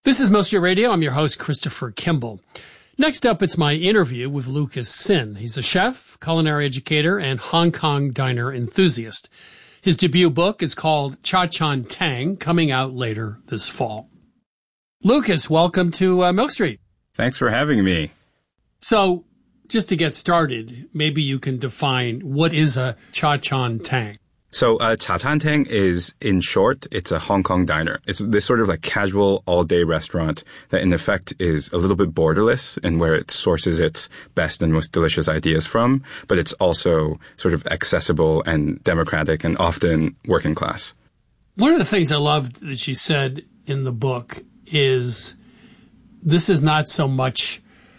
This is Most Your Radio. I'm your host, Christopher Kimball. Next up, it's my interview with Lucas Sin. He's a chef, culinary educator, and Hong Kong diner enthusiast. His debut book is called Cha Chaan Teng, coming out later this fall. Lucas, welcome to Milk Street. Thanks for having me. So, just to get started, maybe you can define what is a Cha Chaan Teng. So, Cha Chaan Teng is, in short, it's a Hong Kong diner. It's this sort of like casual all-day restaurant that in effect is a little bit borderless in where it sources its best and most delicious ideas from, but it's also sort of accessible and democratic and often working class. One of the things I loved that she said in the book is this is not so much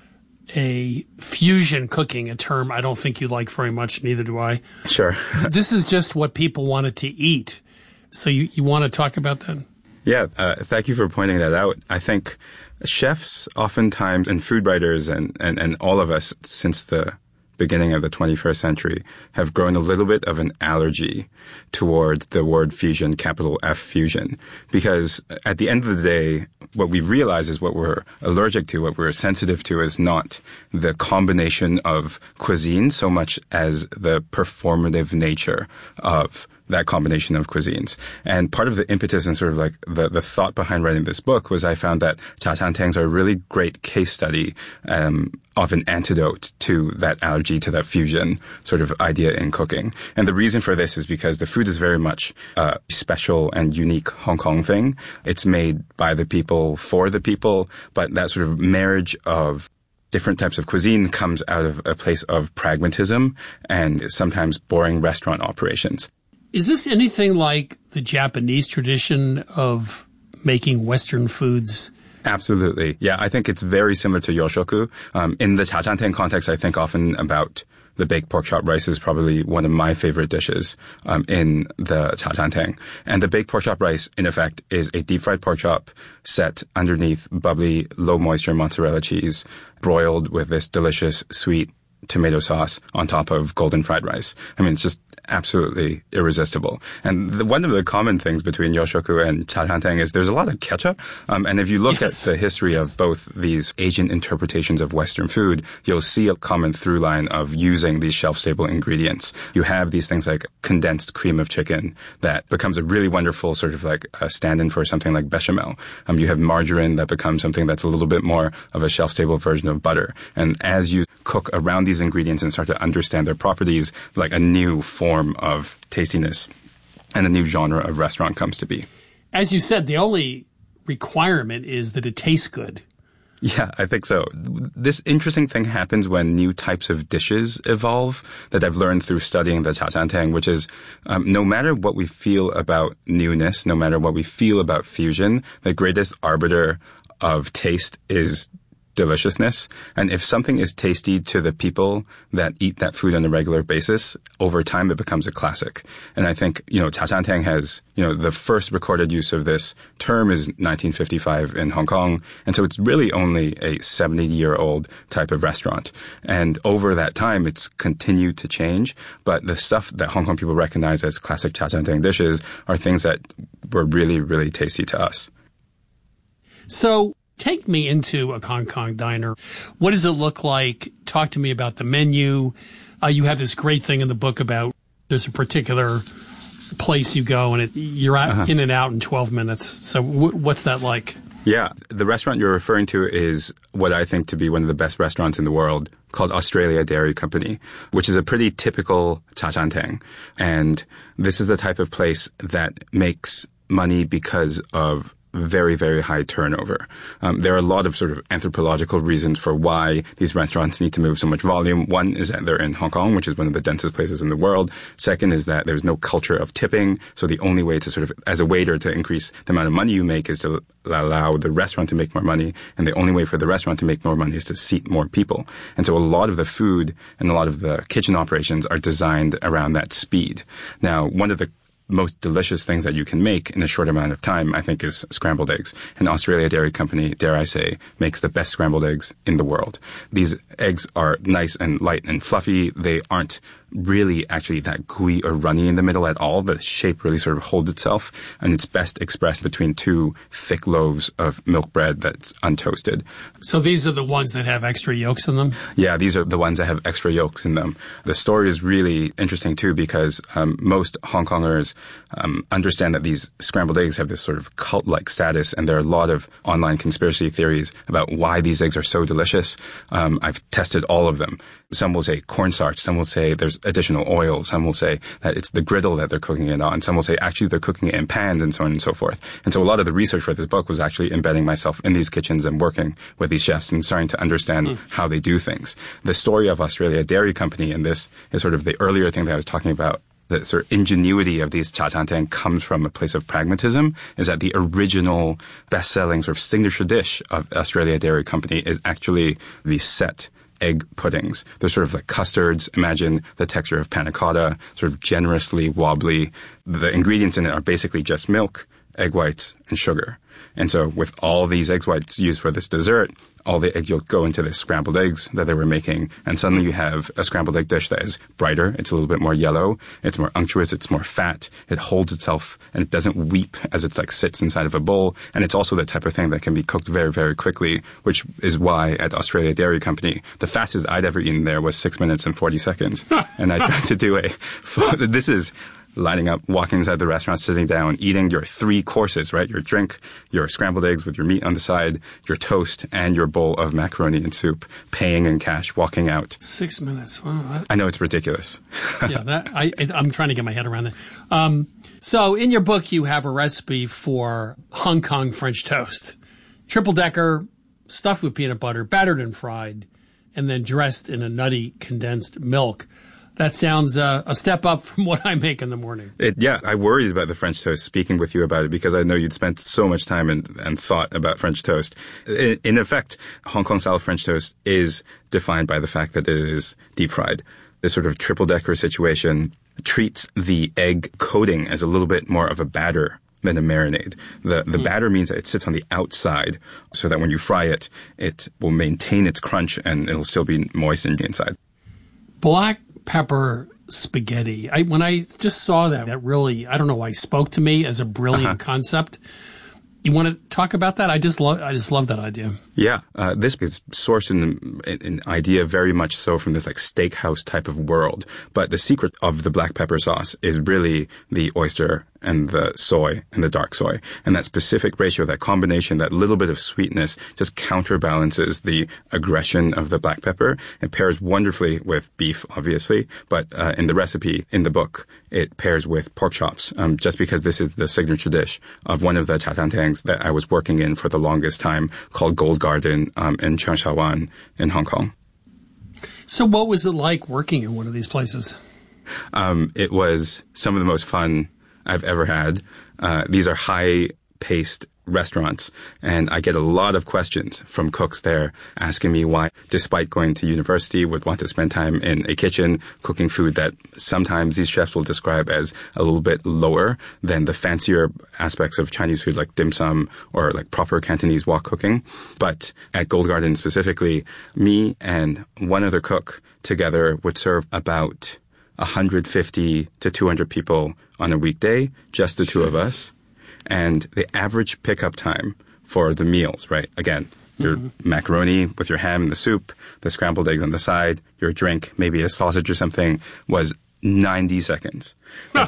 a fusion cooking, a term I don't think you like very much, neither do I. Sure. This is just what people wanted to eat. So you want to talk about that? Yeah, thank you for pointing that out. I think chefs oftentimes, and food writers and all of us since the beginning of the 21st century have grown a little bit of an allergy towards the word fusion, capital F fusion, because at the end of the day, what we realize is what we're allergic to, what we're sensitive to is not the combination of cuisine so much as the performative nature of that combination of cuisines. And part of the impetus and sort of like the thought behind writing this book was I found that Cha Chaan Tengs are a really great case study of an antidote to that allergy, to that fusion sort of idea in cooking. And the reason for this is because the food is very much a special and unique Hong Kong thing. It's made by the people for the people, but that sort of marriage of different types of cuisine comes out of a place of pragmatism and sometimes boring restaurant operations. Is this anything like the Japanese tradition of making Western foods? Absolutely. Yeah, I think it's very similar to yoshoku. In the Cha Chaan Teng context, I think often about the baked pork chop rice is probably one of my favorite dishes in the Cha Chaan Teng. And the baked pork chop rice, in effect, is a deep-fried pork chop set underneath bubbly, low-moisture mozzarella cheese, broiled with this delicious, sweet tomato sauce on top of golden fried rice. I mean, it's just absolutely irresistible. And one of the common things between yoshoku and Cha Chaan Teng is there's a lot of ketchup. And if you look at the history of both these Asian interpretations of Western food, you'll see a common through line of using these shelf-stable ingredients. You have these things like condensed cream of chicken that becomes a really wonderful sort of like a stand-in for something like bechamel. You have margarine that becomes something that's a little bit more of a shelf-stable version of butter. And as you cook around these ingredients and start to understand their properties, like a new form of tastiness and a new genre of restaurant comes to be. As you said, the only requirement is that it tastes good. Yeah, I think so. This interesting thing happens when new types of dishes evolve that I've learned through studying the Cha Chaan Teng, which is no matter what we feel about newness, no matter what we feel about fusion, the greatest arbiter of taste is deliciousness. And if something is tasty to the people that eat that food on a regular basis, over time it becomes a classic. And I think, Cha Chaan Teng has, the first recorded use of this term is 1955 in Hong Kong. And so it's really only a 70-year-old type of restaurant. And over that time, it's continued to change. But the stuff that Hong Kong people recognize as classic Cha Chaan Teng dishes are things that were really, really tasty to us. So, take me into a Hong Kong diner. What does it look like? Talk to me about the menu. You have this great thing in the book about there's a particular place you go and you're out, in and out in 12 minutes. So what's that like? Yeah, the restaurant you're referring to is what I think to be one of the best restaurants in the world, called Australia Dairy Company, which is a pretty typical Cha Chaan Teng. And this is the type of place that makes money because of very, very high turnover. There are a lot of sort of anthropological reasons for why these restaurants need to move so much volume. One is that they're in Hong Kong, which is one of the densest places in the world. Second is that there's no culture of tipping. So the only way to sort of, as a waiter, to increase the amount of money you make is to allow the restaurant to make more money. And the only way for the restaurant to make more money is to seat more people. And so a lot of the food and a lot of the kitchen operations are designed around that speed. Now, one of the most delicious things that you can make in a short amount of time, I think, is scrambled eggs. And Australia Dairy Company, dare I say, makes the best scrambled eggs in the world. These eggs are nice and light and fluffy. They aren't really actually that gooey or runny in the middle at all. The shape really sort of holds itself, and it's best expressed between two thick loaves of milk bread that's untoasted. So these are the ones that have extra yolks in them? Yeah, these are the ones that have extra yolks in them. The story is really interesting too because most Hong Kongers understand that these scrambled eggs have this sort of cult-like status, and there are a lot of online conspiracy theories about why these eggs are so delicious. I've tested all of them. Some will say cornstarch, some will say there's additional oil, some will say that it's the griddle that they're cooking it on, some will say actually they're cooking it in pans, and so on and so forth. And so a lot of the research for this book was actually embedding myself in these kitchens and working with these chefs and starting to understand how they do things. The story of Australia Dairy Company, and this is sort of the earlier thing that I was talking about, the sort of ingenuity of these cha chaan teng comes from a place of pragmatism, is that the original best-selling sort of signature dish of Australia Dairy Company is actually the set egg puddings. They're sort of like custards. Imagine the texture of panna cotta, sort of generously wobbly. The ingredients in it are basically just milk, egg whites, and sugar. And so with all these egg whites used for this dessert, all the egg yolk go into the scrambled eggs that they were making, and suddenly you have a scrambled egg dish that is brighter, it's a little bit more yellow, it's more unctuous, it's more fat, it holds itself, and it doesn't weep as it like sits inside of a bowl, and it's also the type of thing that can be cooked very, very quickly, which is why at Australia Dairy Company, the fastest I'd ever eaten there was 6 minutes and 40 seconds. And I tried to do this is lining up, walking inside the restaurant, sitting down, eating your 3 courses, right? Your drink, your scrambled eggs with your meat on the side, your toast, and your bowl of macaroni and soup, paying in cash, walking out. 6 minutes. Wow. I know it's ridiculous. Yeah, I'm trying to get my head around that. So in your book, you have a recipe for Hong Kong French toast. Triple-decker, stuffed with peanut butter, battered and fried, and then dressed in a nutty condensed milk. That sounds a step up from what I make in the morning. I worried about the French toast speaking with you about it because I know you'd spent so much time and thought about French toast. In effect, Hong Kong-style French toast is defined by the fact that it is deep fried. This sort of triple-decker situation treats the egg coating as a little bit more of a batter than a marinade. The batter means that it sits on the outside so that when you fry it, it will maintain its crunch and it'll still be moist in the inside. Black pepper spaghetti. When I just saw that really, I don't know why, spoke to me as a brilliant concept. You want to talk about that? I just love that idea. Yeah, this is sourced in an idea very much so from this like steakhouse type of world. But the secret of the black pepper sauce is really the oyster and the soy and the dark soy. And that specific ratio, that combination, that little bit of sweetness just counterbalances the aggression of the black pepper. It pairs wonderfully with beef, obviously, but in the recipe, in the book, it pairs with pork chops, just because this is the signature dish of one of the cha chaan tengs that I was working in for the longest time, called Gold Garden in Cheung Sha Wan in Hong Kong. So what was it like working in one of these places? It was some of the most fun I've ever had. These are high-paced restaurants, and I get a lot of questions from cooks there asking me why, despite going to university, would want to spend time in a kitchen cooking food that sometimes these chefs will describe as a little bit lower than the fancier aspects of Chinese food like dim sum or like proper Cantonese wok cooking. But at Gold Garden specifically, me and one other cook together would serve about 150 to 200 people on a weekday, just the two of us. And the average pickup time for the meals, right? Again, your macaroni with your ham and the soup, the scrambled eggs on the side, your drink, maybe a sausage or something, was 90 seconds.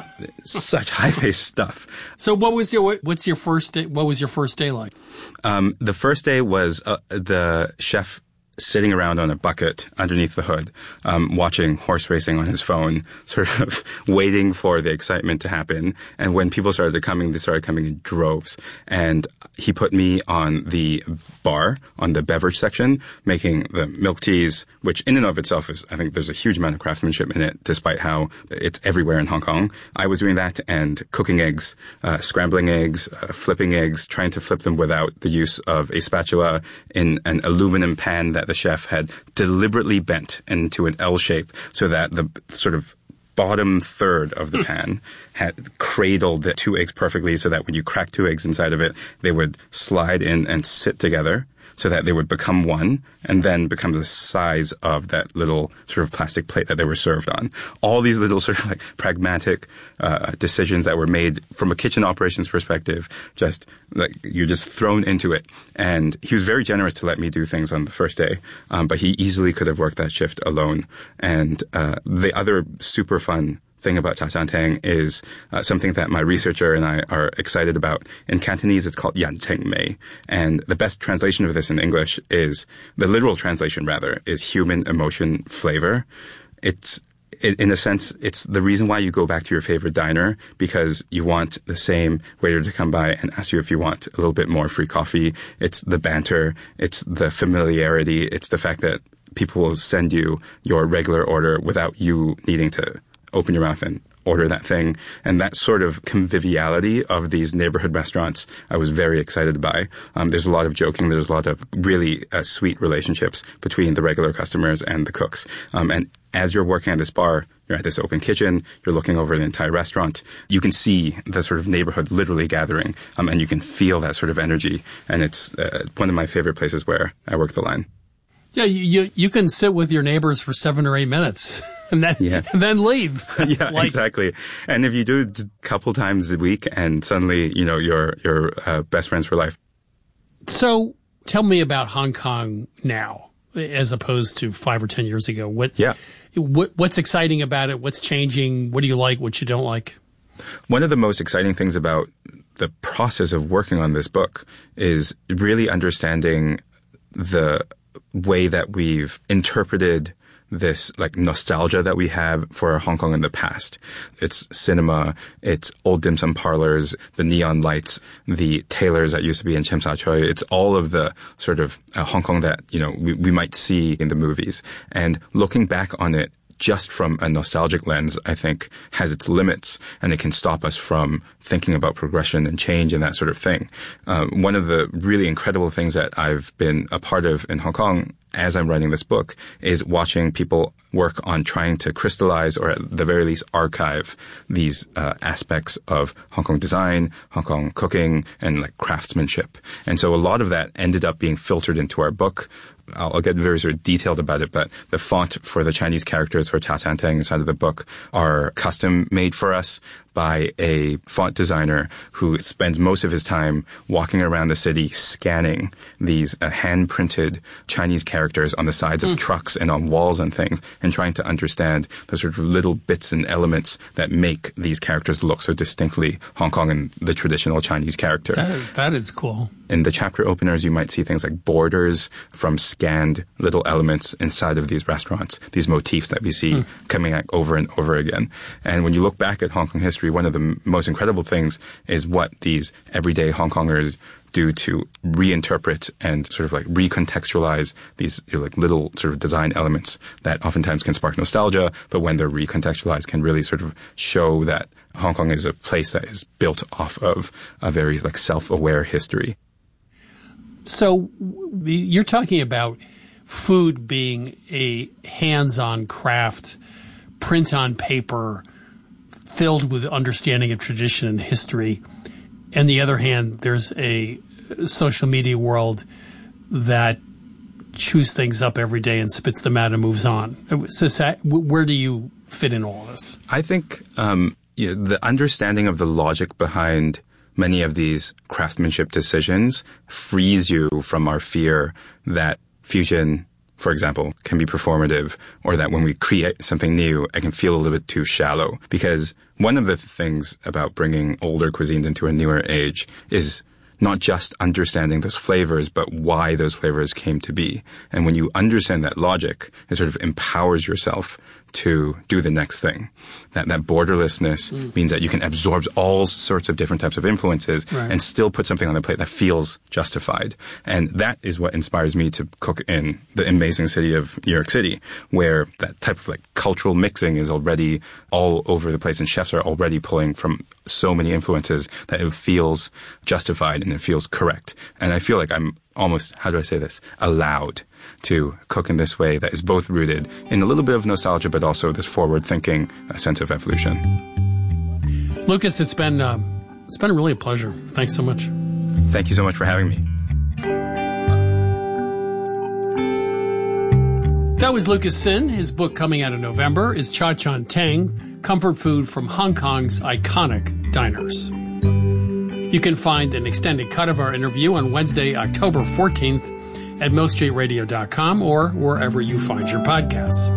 Such high-paced stuff. So what was your first day like? The first day was the chef sitting around on a bucket underneath the hood, watching horse racing on his phone, sort of waiting for the excitement to happen. And when people started coming, they started coming in droves. And he put me on the bar, on the beverage section, making the milk teas, which in and of itself is, I think there's a huge amount of craftsmanship in it, despite how it's everywhere in Hong Kong. I was doing that and cooking eggs, scrambling eggs, flipping eggs, trying to flip them without the use of a spatula in an aluminum pan that the chef had deliberately bent into an L shape so that the sort of bottom third of the pan had cradled the 2 eggs perfectly so that when you crack 2 eggs inside of it, they would slide in and sit together so that they would become one and then become the size of that little sort of plastic plate that they were served on. All these little sort of like pragmatic decisions that were made from a kitchen operations perspective, just like you're just thrown into it. And he was very generous to let me do things on the first day, but he easily could have worked that shift alone. And the other super fun thing about Cha Chan Teng is something that my researcher and I are excited about. In Cantonese, it's called Yan Cheng Mei. And the best translation of this in English is, the literal translation rather, is human emotion flavor. In a sense, it's the reason why you go back to your favorite diner, because you want the same waiter to come by and ask you if you want a little bit more free coffee. It's the banter. It's the familiarity. It's the fact that people will send you your regular order without you needing to open your mouth and order that thing. And that sort of conviviality of these neighborhood restaurants, I was very excited by. There's a lot of joking. There's a lot of really sweet relationships between the regular customers and the cooks. And as you're working at this bar, you're at this open kitchen, you're looking over the entire restaurant, you can see the sort of neighborhood literally gathering, and you can feel that sort of energy. And it's one of my favorite places where I work the line. Yeah, you can sit with your neighbors for 7 or 8 minutes. And then leave. Yeah, exactly. And if you do it a couple times a week, and suddenly, you're best friends for life. So tell me about Hong Kong now, as opposed to 5 or 10 years ago. What's exciting about it? What's changing? What do you like? What you don't like? One of the most exciting things about the process of working on this book is really understanding the way that we've interpreted this like nostalgia that we have for Hong Kong in the past. It's cinema, it's old dim sum parlors, the neon lights, the tailors that used to be in Tsim Sha Tsui. It's all of the sort of Hong Kong that, we might see in the movies. And looking back on it just from a nostalgic lens, I think, has its limits, and it can stop us from thinking about progression and change and that sort of thing. One of the really incredible things that I've been a part of in Hong Kong as I'm writing this book is watching people work on trying to crystallize, or at the very least archive, these aspects of Hong Kong design, Hong Kong cooking, and like craftsmanship. And so a lot of that ended up being filtered into our book. I'll get very sort of detailed about it, but the font for the Chinese characters for Cha Chan Teng inside of the book are custom made for us by a font designer who spends most of his time walking around the city scanning these hand-printed Chinese characters on the sides of trucks and on walls and things, and trying to understand the sort of little bits and elements that make these characters look so distinctly Hong Kong and the traditional Chinese character. That is cool. In the chapter openers, you might see things like borders from scanned little elements inside of these restaurants, these motifs that we see coming out over and over again. And when you look back at Hong Kong history, one of the most incredible things is what these everyday Hong Kongers do to reinterpret and sort of like recontextualize these like little sort of design elements that oftentimes can spark nostalgia, but when they're recontextualized can really sort of show that Hong Kong is a place that is built off of a very like self-aware history. So you're talking about food being a hands-on craft, print on paper, filled with understanding of tradition and history. On the other hand, there's a social media world that chews things up every day and spits them out and moves on. So where do you fit in all this? I think the understanding of the logic behind many of these craftsmanship decisions frees you from our fear that fusion, for example, can be performative, or that when we create something new, it can feel a little bit too shallow. Because one of the things about bringing older cuisines into a newer age is not just understanding those flavors, but why those flavors came to be. And when you understand that logic, it sort of empowers yourself to do the next thing. That borderlessness means that you can absorb all sorts of different types of influences and still put something on the plate that feels justified. And that is what inspires me to cook in the amazing city of New York City, where that type of like cultural mixing is already all over the place, and chefs are already pulling from so many influences that it feels justified and it feels correct. And I feel like I'm almost, how do I say this, allowed to cook in this way that is both rooted in a little bit of nostalgia, but also this forward-thinking sense of evolution. Lucas, it's been really a pleasure. Thanks so much. Thank you so much for having me. That was Lucas Sin. His book coming out in November is Cha Chaan Teng, Comfort Food from Hong Kong's Iconic Diners. You can find an extended cut of our interview on Wednesday, October 14th at MilkStreetRadio.com or wherever you find your podcasts.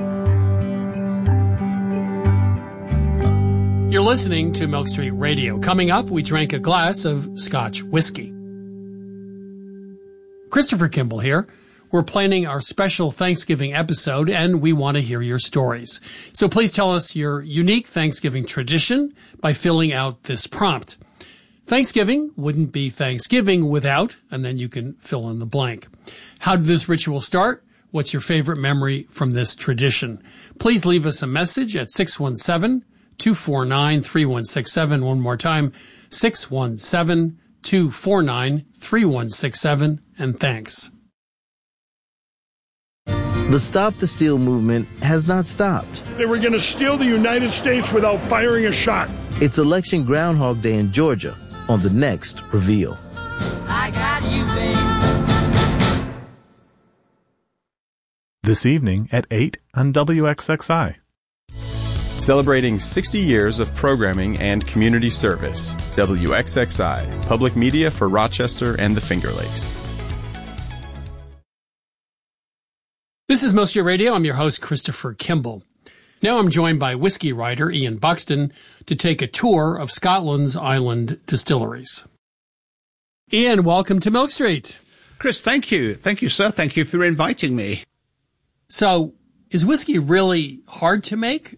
You're listening to Milk Street Radio. Coming up, we drank a glass of Scotch whiskey. Christopher Kimball here. We're planning our special Thanksgiving episode, and we want to hear your stories. So please tell us your unique Thanksgiving tradition by filling out this prompt. Thanksgiving wouldn't be Thanksgiving without, and then you can fill in the blank. How did this ritual start? What's your favorite memory from this tradition? Please leave us a message at 617-249-3167. One more time, 617-249-3167, and thanks. The Stop the Steal movement has not stopped. They were going to steal the United States without firing a shot. It's Election Groundhog Day in Georgia on the next Reveal. I got you, babe. This evening at 8 on WXXI. Celebrating 60 years of programming and community service. WXXI, public media for Rochester and the Finger Lakes. This is Milk Street Radio. I'm your host, Christopher Kimball. Now I'm joined by whiskey writer Ian Buxton to take a tour of Scotland's island distilleries. Ian, welcome to Milk Street. Chris, thank you. Thank you, sir. Thank you for inviting me. So, is whiskey really hard to make,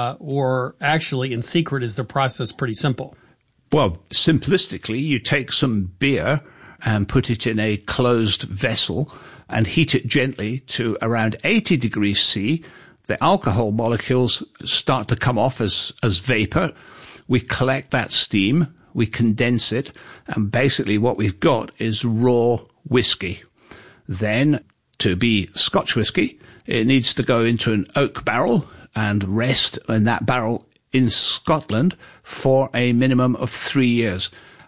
or actually, in secret, is the process pretty simple? Well, simplistically, you take some beer and put it in a closed vessel and heat it gently to around 80 degrees C. The alcohol molecules start to come off as vapor. We collect that steam, we condense it, and basically what we've got is raw whiskey. Then, to be Scotch whiskey, it needs to go into an oak barrel and rest in that barrel in Scotland for a minimum of 3 years.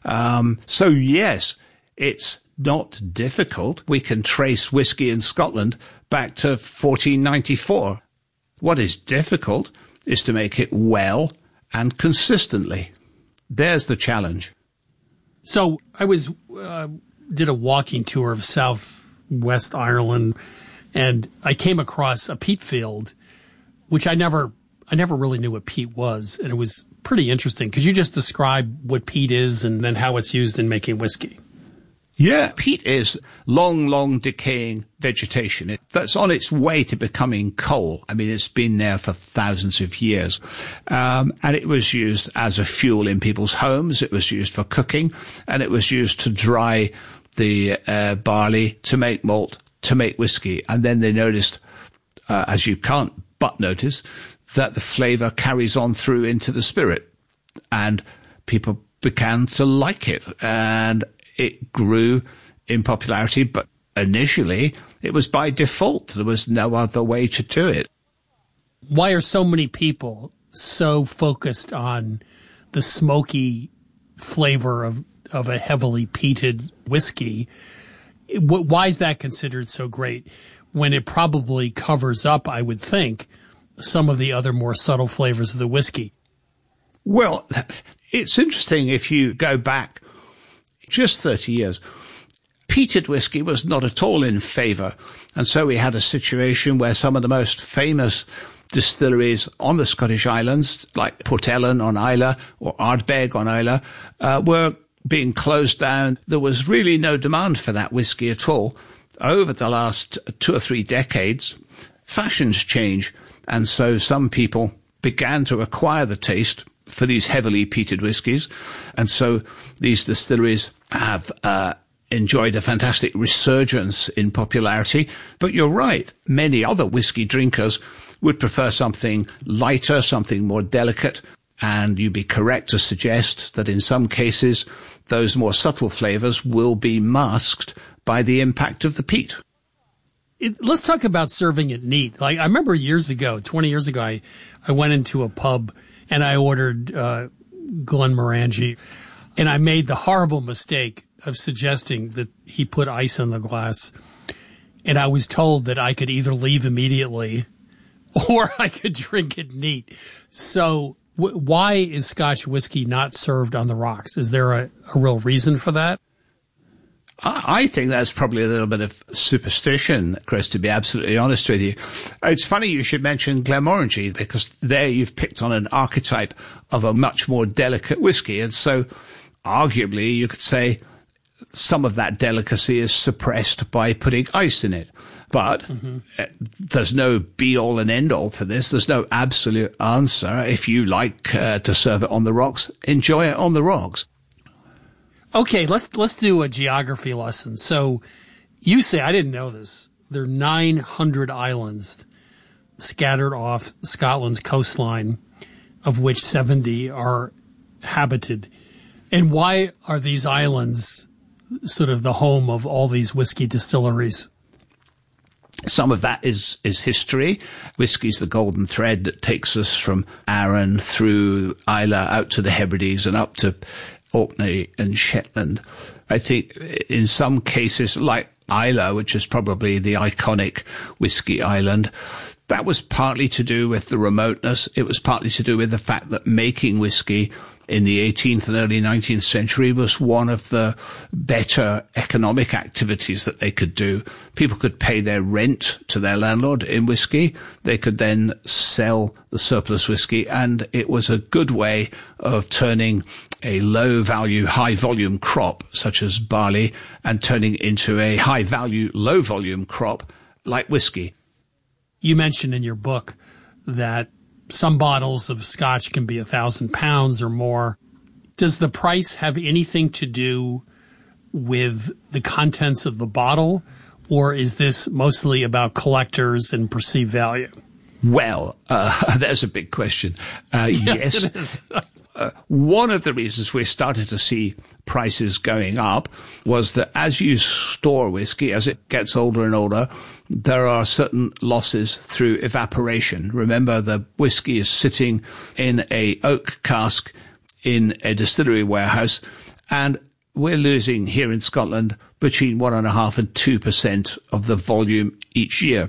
So yes, it's not difficult. We can trace whiskey in Scotland back to 1494. What is difficult is to make it well and consistently. There's the challenge. So I did a walking tour of southwest Ireland, and I came across a peat field, which I never really knew what peat was, and it was pretty interesting. Could you just describe what peat is and then how it's used in making whiskey? Yeah, peat is long decaying vegetation. That's on its way to becoming coal. I mean, it's been there for thousands of years. And it was used as a fuel in people's homes. It was used for cooking, and it was used to dry the barley to make malt, to make whiskey. And then they noticed, as you can't but notice, that the flavor carries on through into the spirit. And people began to like it. And it grew in popularity, but initially it was by default. There was no other way to do it. Why are so many people so focused on the smoky flavor of a heavily peated whiskey? Why is that considered so great when it probably covers up, I would think, some of the other more subtle flavors of the whiskey? Well, it's interesting if you go back just 30 years. Peated whiskey was not at all in favour, and so we had a situation where some of the most famous distilleries on the Scottish Islands, like Port Ellen on Islay or Ardbeg on Islay, were being closed down. There was really no demand for that whiskey at all. Over the last 2 or 3 decades, fashions change, and so some people began to acquire the taste for these heavily peated whiskies, and so these distilleries have enjoyed a fantastic resurgence in popularity. But you're right, many other whiskey drinkers would prefer something lighter, something more delicate, and you'd be correct to suggest that in some cases those more subtle flavors will be masked by the impact of the peat. Let's talk about serving it neat. Like, I remember 20 years ago, I went into a pub and I ordered Glenmorangie, and I made the horrible mistake of suggesting that he put ice in the glass. and I was told that I could either leave immediately or I could drink it neat. So why is Scotch whiskey not served on the rocks? Is there a real reason for that? I think that's probably a little bit of superstition, Chris, to be absolutely honest with you. It's funny you should mention Glenmorangie, because there you've picked on an archetype of a much more delicate whiskey. And so arguably you could say some of that delicacy is suppressed by putting ice in it. But there's no be-all and end-all to this. There's no absolute answer. If you like to serve it on the rocks, enjoy it on the rocks. Okay, let's do a geography lesson. So you say, I didn't know this, there are 900 islands scattered off Scotland's coastline, of which 70 are habited. And why are these islands sort of the home of all these whiskey distilleries? Some of that is history. Whiskey's the golden thread that takes us from Arran through Islay out to the Hebrides and up to Orkney and Shetland. I think in some cases, like Islay, which is probably the iconic whiskey island, that was partly to do with the remoteness. It was partly to do with the fact that making whiskey in the 18th and early 19th century was one of the better economic activities that they could do. People could pay their rent to their landlord in whiskey. They could then sell the surplus whiskey, and it was a good way of turning a low-value, high-volume crop, such as barley, and turning it into a high-value, low-volume crop like whiskey. You mentioned in your book that some bottles of Scotch can be £1,000 or more. Does the price have anything to do with the contents of the bottle, or is this mostly about collectors and perceived value? Well, there's a big question. Yes, it is. One of the reasons we started to see prices going up was that as you store whiskey, as it gets older and older, there are certain losses through evaporation. Remember, the whiskey is sitting in a oak cask in a distillery warehouse, and we're losing here in Scotland between 1.5% and 2% of the volume each year.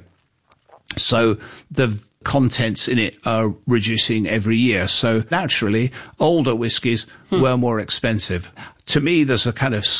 So the contents in it are reducing every year. So naturally, older whiskies were more expensive. To me, there's a kind of